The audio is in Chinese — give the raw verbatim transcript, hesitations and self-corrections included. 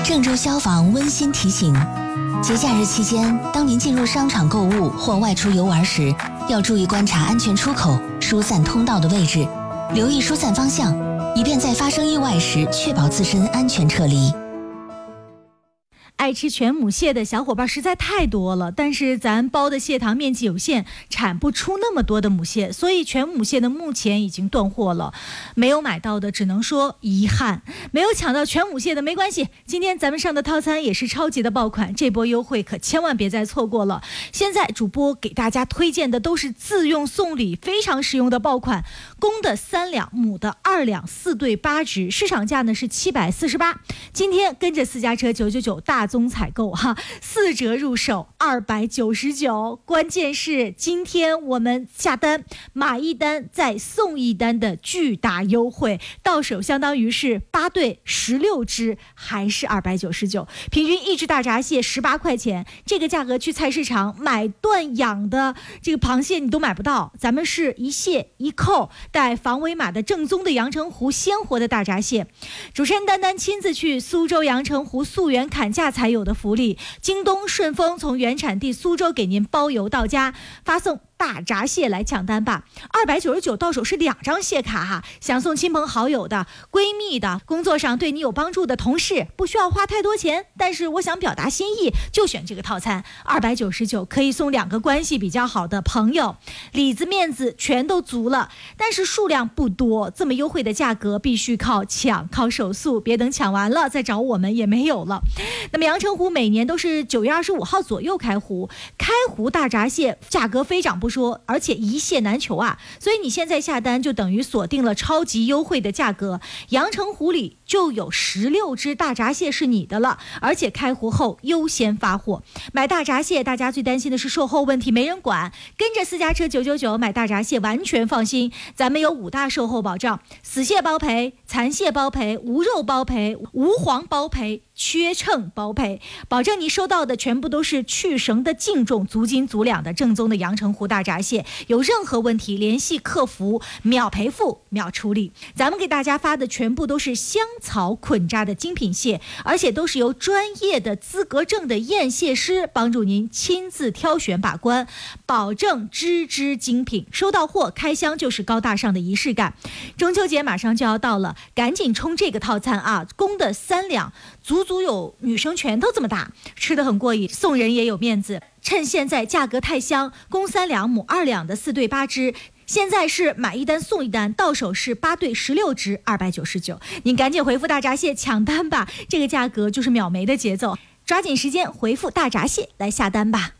郑州消防温馨提醒：节假日期间，当您进入商场购物或外出游玩时，要注意观察安全出口、疏散通道的位置，留意疏散方向，以便在发生意外时确保自身安全撤离。 爱吃全母蟹的小伙伴实在太多了，但是咱包的蟹塘面积有限，产不出那么多的母蟹，所以全母蟹的目前已经断货了。没有买到的只能说遗憾，没有抢到全母蟹的没关系，今天咱们上的套餐也是超级的爆款，这波优惠可千万别再错过了。现在主播给大家推荐的都是自用送礼非常实用的爆款，公的三两，母的二两，四对八只，市场价呢是七百四十八，今天跟着私家车九九九大宗采购哈，四折入手二百九十九。关键是今天我们下单买一单再送一单的巨大优惠，到手相当于是八对十六只，还是二百九十九，平均一只大闸蟹十八块钱。这个价格去菜市场买断养的这个螃蟹你都买不到，咱们是一蟹一扣带防伪码的正宗的阳澄湖鲜活的大闸蟹。主持人丹丹亲自去苏州阳澄湖溯源砍价才有的福利，京东顺丰从原产地苏州给您包邮到家，发送大闸蟹来抢单吧，二百九十九到手是两张蟹卡哈，想送亲朋好友的、闺蜜的、工作上对你有帮助的同事，不需要花太多钱，但是我想表达心意，就选这个套餐，二百九十九可以送两个关系比较好的朋友，里子面子全都足了，但是数量不多，这么优惠的价格必须靠抢，靠手速，别等抢完了再找我们也没有了。那么阳澄湖每年都是九月二十五号左右开湖，开湖大闸蟹价格飞涨不说，而且一蟹难求啊，所以你现在下单就等于锁定了超级优惠的价格，阳澄湖里就有十六只大闸蟹是你的了，而且开湖后优先发货。买大闸蟹大家最担心的是售后问题没人管，跟着私家车九九九买大闸蟹完全放心，咱们有五大售后保障，死蟹包赔，残蟹包赔，无肉包赔，无黄包赔，缺秤包赔，保证你收到的全部都是去绳的净重，足斤足两的正宗的阳澄湖大闸蟹，有任何问题联系客服，秒赔付秒处理。咱们给大家发的全部都是香草捆扎的精品蟹，而且都是由专业的资格证的验蟹师帮助您亲自挑选把关，保证只只精品。收到货开箱就是高大上的仪式感。中秋节马上就要到了，赶紧冲这个套餐啊！公的三两，足足有女生拳头这么大，吃得很过瘾，送人也有面子。趁现在价格太香，公三两母二两的四对八只，现在是买一单送一单，到手是八对十六只，二百九十九。您赶紧回复大闸蟹抢单吧，这个价格就是秒没的节奏，抓紧时间回复大闸蟹来下单吧。